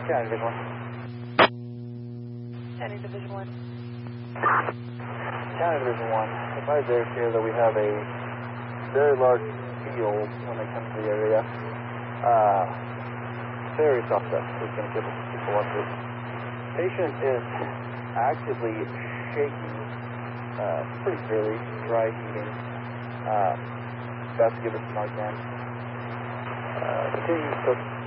County Division 1. County Division 1. County Division 1. Advise Eric here that we have a very large field when they come to the area. Very suspect is going to give people updates. Patient is actively shaking, pretty severely, dry heaving. About to give us some Narcan. Continue to